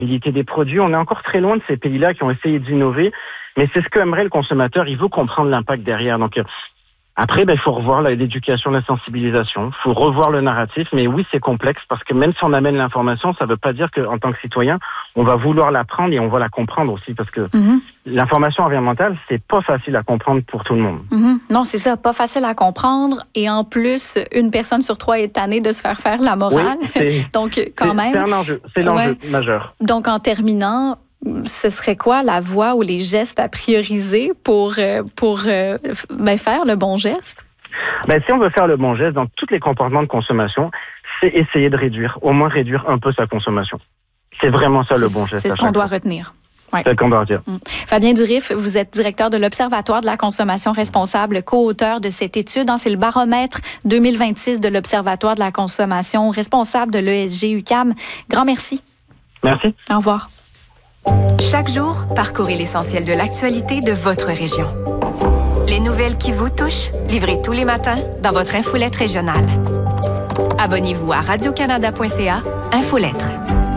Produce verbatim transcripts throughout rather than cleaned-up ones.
qualité des produits. On est encore très loin de ces pays-là qui ont essayé d'innover, mais c'est ce qu'aimerait le consommateur. Il veut comprendre l'impact derrière. Donc euh, après, ben, il faut revoir la, l'éducation, la sensibilisation. Il faut revoir le narratif. Mais oui, c'est complexe parce que même si on amène l'information, ça ne veut pas dire qu'en tant que citoyen, on va vouloir l'apprendre et on va la comprendre aussi parce que mm-hmm. l'information environnementale, c'est pas facile à comprendre pour tout le monde. Mm-hmm. Non, c'est ça, pas facile à comprendre. Et en plus, une personne sur trois est tannée de se faire faire la morale. Oui, Donc, quand c'est, même. C'est un enjeu. C'est l'enjeu ouais. majeur. Donc, en terminant, ce serait quoi la voie ou les gestes à prioriser pour, pour euh, ben, faire le bon geste? Ben, si on veut faire le bon geste dans tous les comportements de consommation, c'est essayer de réduire, au moins réduire un peu sa consommation. C'est vraiment ça le bon geste. C'est ce qu'on doit retenir. Ouais. C'est ce qu'on doit dire. Mmh. Fabien Durif, vous êtes directeur de l'Observatoire de la consommation responsable, co-auteur de cette étude. C'est le baromètre deux mille vingt-six de l'Observatoire de la consommation responsable de l'E S G U Q A M. Grand merci. Merci. Au revoir. Chaque jour, parcourez l'essentiel de l'actualité de votre région. Les nouvelles qui vous touchent, livrées tous les matins dans votre infolette régionale. Abonnez-vous à radio canada point c a, Infolettre.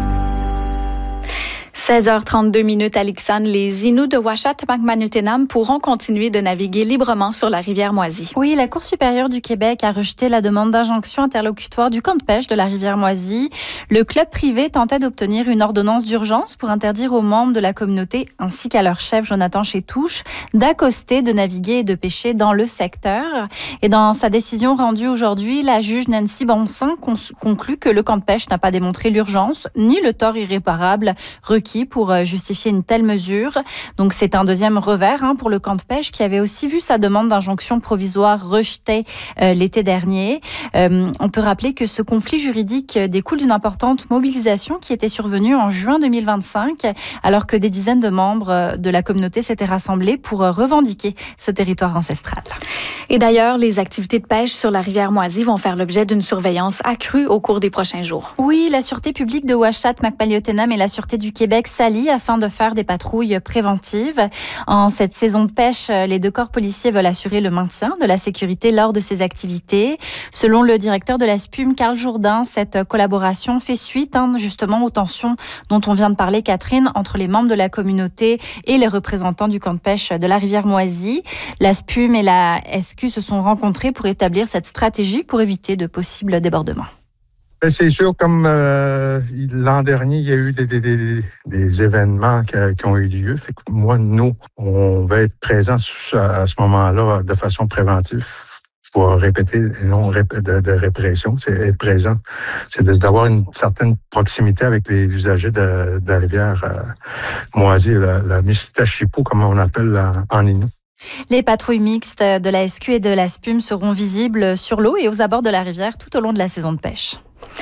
seize heures trente-deux minutes à Lixan, les Inuits de Uashat-Makmanutinam pourront continuer de naviguer librement sur la rivière Moisy. Oui, la Cour supérieure du Québec a rejeté la demande d'injonction interlocutoire du camp de pêche de la rivière Moisy. Le club privé tentait d'obtenir une ordonnance d'urgence pour interdire aux membres de la communauté, ainsi qu'à leur chef Jonathan Chétouche, d'accoster, de naviguer et de pêcher dans le secteur. Et dans sa décision rendue aujourd'hui, la juge Nancy Bonsin conclut que le camp de pêche n'a pas démontré l'urgence ni le tort irréparable requis pour justifier une telle mesure. Donc, c'est un deuxième revers hein, pour le camp de pêche qui avait aussi vu sa demande d'injonction provisoire rejetée euh, l'été dernier. Euh, on peut rappeler que ce conflit juridique découle d'une importante mobilisation qui était survenue en juin deux mille vingt-cinq, alors que des dizaines de membres de la communauté s'étaient rassemblés pour revendiquer ce territoire ancestral. Et d'ailleurs, les activités de pêche sur la rivière Moisy vont faire l'objet d'une surveillance accrue au cours des prochains jours. Oui, la Sûreté publique de Uashat-Makmanutinam et la Sûreté du Québec s'allient afin de faire des patrouilles préventives. En cette saison de pêche, les deux corps policiers veulent assurer le maintien de la sécurité lors de ces activités. Selon le directeur de la S P U M, Carl Jourdain, cette collaboration fait suite hein, justement aux tensions dont on vient de parler, Catherine, entre les membres de la communauté et les représentants du camp de pêche de la rivière Moisy. La S P U M et la S Q se sont rencontrés pour établir cette stratégie pour éviter de possibles débordements. C'est sûr, comme euh, l'an dernier, il y a eu des, des, des, des événements qui, qui ont eu lieu. Fait que moi, nous, on va être présents à ce moment-là de façon préventive. Je vais répéter, non de, de répression, c'est être présent. C'est d'avoir une certaine proximité avec les usagers de, de la rivière euh, Moisy, la, la Mistachipou, comme on appelle en, en Inuit. Les patrouilles mixtes de la S Q et de la S P U M seront visibles sur l'eau et aux abords de la rivière tout au long de la saison de pêche.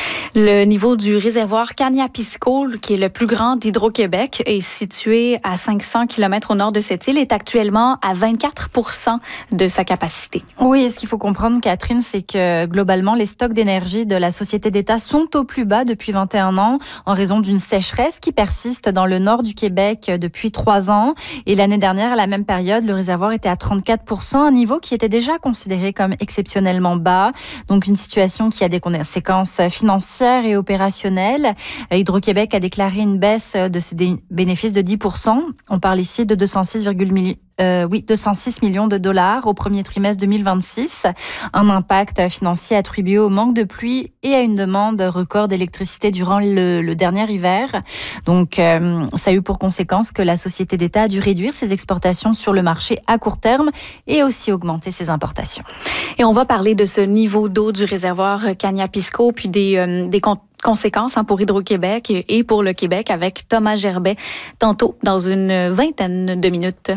Le niveau du réservoir Kaniapisco, qui est le plus grand d'Hydro-Québec, est situé à cinq cents kilomètres au nord de cette île, est actuellement à vingt-quatre pour cent de sa capacité. Oui, et ce qu'il faut comprendre, Catherine, c'est que globalement, les stocks d'énergie de la Société d'État sont au plus bas depuis vingt et un ans en raison d'une sécheresse qui persiste dans le nord du Québec depuis trois ans. Et l'année dernière, à la même période, le réservoir était à trente-quatre pour cent, un niveau qui était déjà considéré comme exceptionnellement bas. Donc, une situation qui a des conséquences financières et opérationnelle. Hydro-Québec a déclaré une baisse de ses bénéfices de dix pour cent. On parle ici de deux cent six virgule huit Euh, oui, deux cent six millions de dollars au premier trimestre deux mille vingt-six. Un impact financier attribué au manque de pluie et à une demande record d'électricité durant le, le dernier hiver. Donc, euh, ça a eu pour conséquence que la Société d'État a dû réduire ses exportations sur le marché à court terme et aussi augmenter ses importations. Et on va parler de ce niveau d'eau du réservoir Kaniapisco, puis des, euh, des comptes conséquences hein, pour Hydro-Québec et pour le Québec avec Thomas Gerbet tantôt dans une vingtaine de minutes.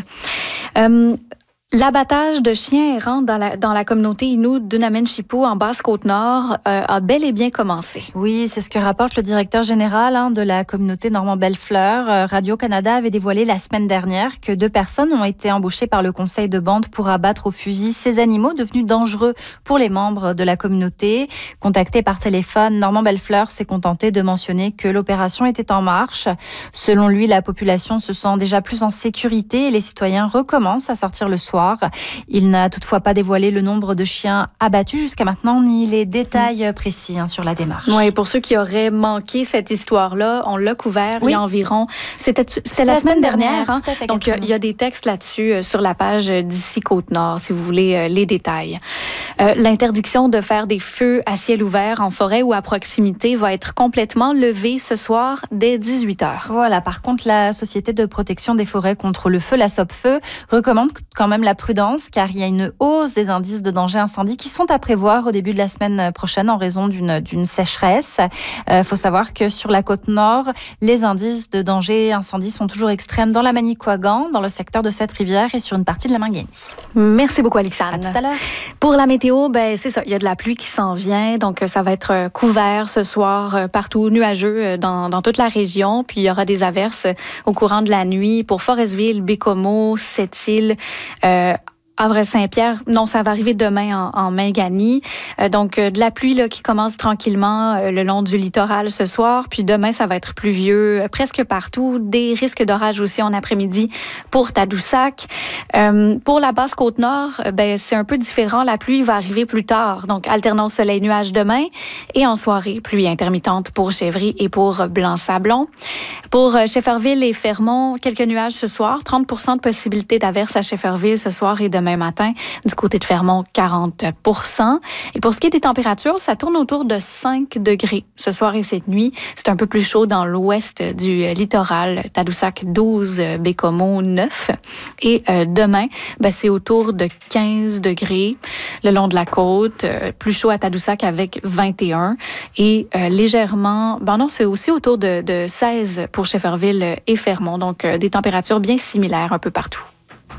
Euh, L'abattage de chiens errants dans la, dans la communauté Innu d'Unamen-Chipou en Basse-Côte-Nord euh, a bel et bien commencé. Oui, c'est ce que rapporte le directeur général hein, de la communauté Normand-Bellefleur. Euh, Radio-Canada avait dévoilé la semaine dernière que deux personnes ont été embauchées par le conseil de bande pour abattre au fusil ces animaux devenus dangereux pour les membres de la communauté. Contacté par téléphone, Normand-Bellefleur s'est contenté de mentionner que l'opération était en marche. Selon lui, la population se sent déjà plus en sécurité et les citoyens recommencent à sortir le soir soir. Il n'a toutefois pas dévoilé le nombre de chiens abattus jusqu'à maintenant, ni les détails précis hein, sur la démarche. Oui, pour ceux qui auraient manqué cette histoire-là, on l'a couvert oui. il y a environ... C'était, c'était, c'était la, la semaine dernière. dernière hein? fait, Donc, il y, y a des textes là-dessus euh, sur la page d'ici Côte-Nord, si vous voulez euh, les détails. Euh, l'interdiction de faire des feux à ciel ouvert en forêt ou à proximité va être complètement levée ce soir dès dix-huit heures. Voilà, par contre, la Société de protection des forêts contre le feu, la SOPFEU, recommande quand même la prudence car il y a une hausse des indices de danger incendie qui sont à prévoir au début de la semaine prochaine en raison d'une, d'une sécheresse. Il euh, faut savoir que sur la côte nord, les indices de danger incendie sont toujours extrêmes dans la Manicouagan, dans le secteur de cette rivière et sur une partie de la Mangani. Merci beaucoup, Alexandre. À tout à l'heure. Pour la météo, ben, c'est ça, il y a de la pluie qui s'en vient, donc ça va être couvert ce soir partout, nuageux dans, dans toute la région, puis il y aura des averses au courant de la nuit pour Forestville, Bécomo, Sept-Îles, euh, Havre-Saint-Pierre, non, ça va arriver demain en, en Mangani. Euh, donc, euh, de la pluie là, qui commence tranquillement euh, le long du littoral ce soir. Puis demain, ça va être pluvieux euh, presque partout. Des risques d'orage aussi en après-midi pour Tadoussac. Euh, pour la basse Côte-Nord, euh, ben, c'est un peu différent. La pluie va arriver plus tard. Donc, alternance soleil-nuage demain. Et en soirée, pluie intermittente pour Chèvry et pour Blanc-Sablon. Pour euh, Shefferville et Fermont, quelques nuages ce soir. trente pour cent de possibilité d'averse à Shefferville ce soir et demain matin. Du côté de Fermont, quarante pour cent. Et pour ce qui est des températures, ça tourne autour de cinq degrés ce soir et cette nuit. C'est un peu plus chaud dans l'ouest du littoral. Tadoussac, douze, Bécomo, neuf. Et euh, demain, ben, c'est autour de quinze degrés le long de la côte. Euh, plus chaud à Tadoussac avec vingt et un. Et euh, légèrement... Ben non, c'est aussi autour de, de seize pour Shefferville et Fermont. Donc, euh, des températures bien similaires un peu partout.